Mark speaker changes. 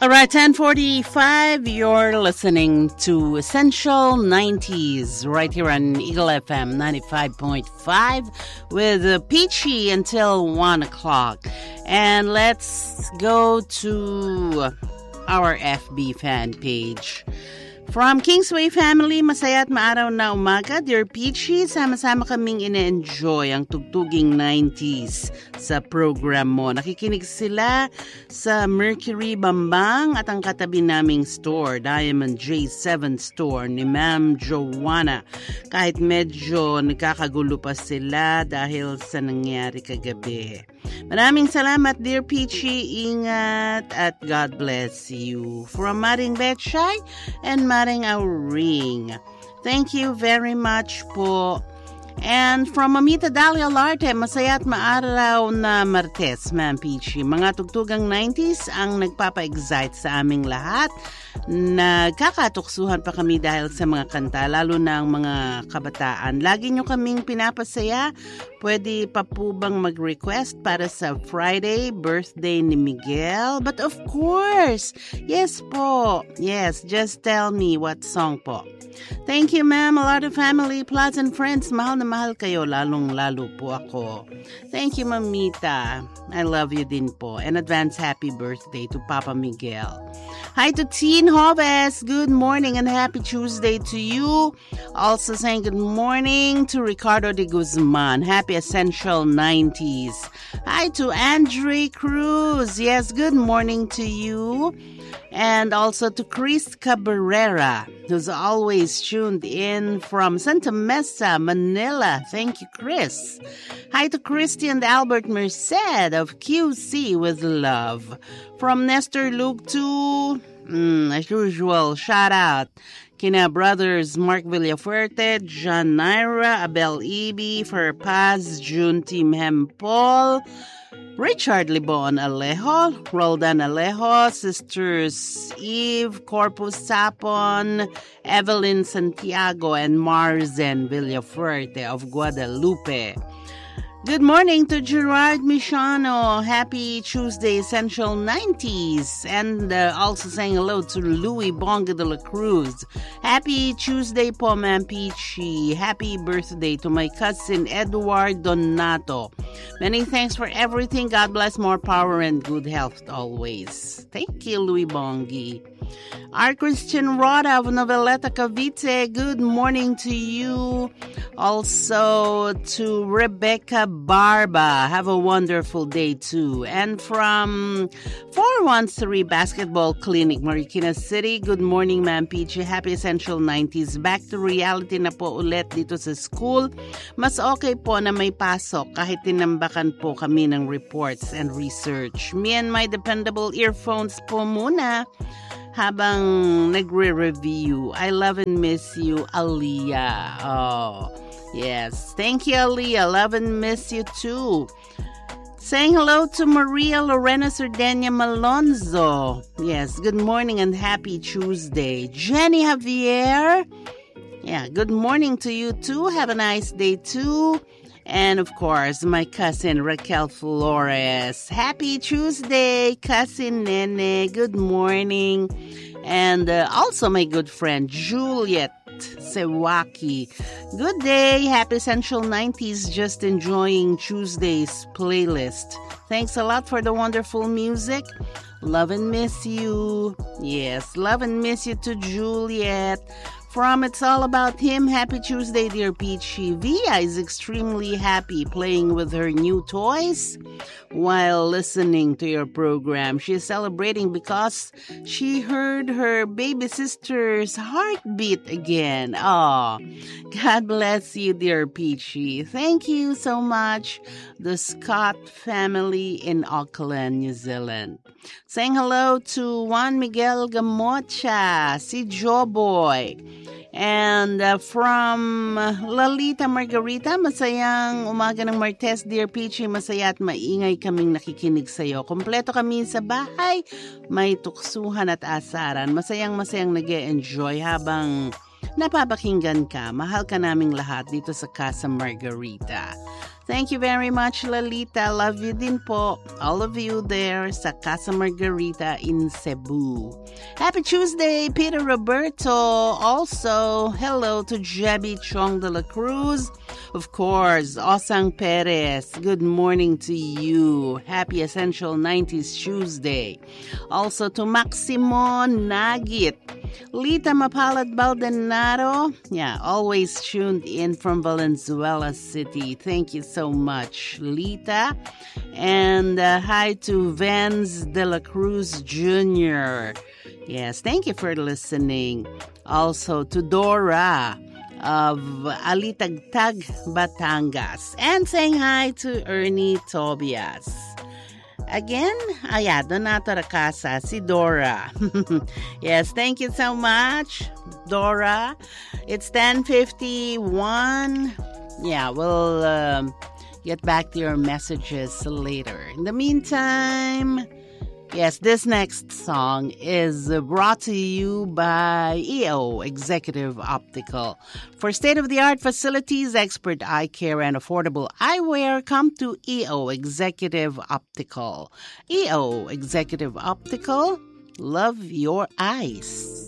Speaker 1: All right, 10:45. You're listening to Essential 90s right here on Eagle FM 95.5 with Peachy until 1 o'clock. And let's go to our FB fan page. From Kingsway Family, masaya at maaraw na umaga. Dear Peachy, sama-sama kaming ine-enjoy ang tugtuging 90s sa program mo. Nakikinig sila sa Mercury Bambang at ang katabi naming store, Diamond J7 Store ni Ma'am Joanna. Kahit medyo nagkakagulo pa sila dahil sa nangyari kagabi. Maraming salamat, Dear Peachy. Ingat at God bless you. From Maring Betchay and Maring Auring. Thank you very much po. And from Mamita Dalia Larte, masaya at maaraw na Martes, Ma'am Peachy. Mga tugtugang 90s ang nagpapa-excite sa aming lahat. Nagkakatuksuhan pa kami dahil sa mga kanta, lalo na ang mga kabataan. Lagi nyo kaming pinapasaya. Pwede pa po bang mag-request para sa Friday birthday ni Miguel? But of course, yes po. Yes, just tell me what song po. Thank you, ma'am. A lot of family, plus and friends. Mahal na mahal kayo, lalong-lalo po ako. Thank you, Mamita. I love you din po. And advance happy birthday to Papa Miguel. Hi to Teen Hoves. Good morning and happy Tuesday to you. Also saying good morning to Ricardo de Guzman. Happy Essential 90s. Hi to Andre Cruz. Yes, good morning to you. And also to Chris Cabrera, who's always tuned in from Santa Mesa, Manila. Thank you, Chris. Hi to Christy and Albert Merced of QC with love. From Nestor Luke to, as usual, shout out kina brothers Mark Villafuerte, John Naira, Abel Ibi, Ferpaz, June Tim Hempol, Richard Libon Alejo, Roldan Alejo, Sisters Eve, Corpus Sapon, Evelyn Santiago, and Marzen Villafuerte of Guadalupe. Good morning to Gerard Michano. Happy Tuesday, Essential 90s. And also saying hello to Louis Bonga de la Cruz. Happy Tuesday po, Ma'am Peachy. Happy birthday to my cousin Edward Donato. Many thanks for everything. God bless, more power and good health always. Thank you, Louis Bongi. Our Christian Roda of Noveleta Cavite, good morning to you. Also to Rebecca Barba, have a wonderful day too. And from 413 Basketball Clinic, Marikina City, good morning, Ma'am Peachy. Happy Essential 90s. Back to reality na po ulit dito sa school. Mas okay po na may pasok kahit tinambakan po kami ng reports and research. Me and my dependable earphones po muna habang nagre-review. I love and miss you, Aliyah. Oh, yes. Thank you, Aliyah. Love and miss you too. Saying hello to Maria Lorena Sardenia Malonzo. Yes, good morning and happy Tuesday. Jenny Javier. Yeah, good morning to you too. Have a nice day too. And of course, my cousin Raquel Flores. Happy Tuesday, cousin Nene. Good morning. And also my good friend Juliet Sewaki. Good day. Happy Essential 90s. Just enjoying Tuesday's playlist. Thanks a lot for the wonderful music. Love and miss you. Yes, love and miss you to Juliet. From It's All About Him, happy Tuesday, dear Peachy. Via is extremely happy playing with her new toys while listening to your program. She is celebrating because she heard her baby sister's heartbeat again. Oh, God bless you, dear Peachy. Thank you so much, the Scott family in Auckland, New Zealand. Saying hello to Juan Miguel Gamocha, si Joboy. And from Lalita Margarita, masayang umaga ng Martes, dear Peachy, masaya at maingay kaming nakikinig sa'yo. Kompleto kami sa bahay, may tuksuhan at asaran. Masayang nag-e-enjoy habang napapakinggan ka. Mahal ka naming lahat dito sa Casa Margarita. Thank you very much, Lalita. Love you din po. All of you there sa Casa Margarita in Cebu. Happy Tuesday, Peter Roberto. Also, hello to Jebby Chong de la Cruz. Of course, Osang Perez. Good morning to you. Happy Essential 90s Tuesday. Also to Maximon Nagit. Lita Mapalad Baldenaro. Yeah, always tuned in from Valenzuela City. Thank you so much, Lita. And hi to Vance de la Cruz Jr. Yes, thank you for listening. Also to Dora of Alitagtag, Batangas. And saying hi to Ernie Tobias. Again, Donato Racasa, si Dora. Yes, thank you so much, Dora. It's 10:51. Yeah, we'll get back to your messages later. In the meantime, yes, this next song is brought to you by EO Executive Optical. For state-of-the-art facilities, expert eye care, and affordable eyewear, come to EO Executive Optical. EO Executive Optical, love your eyes.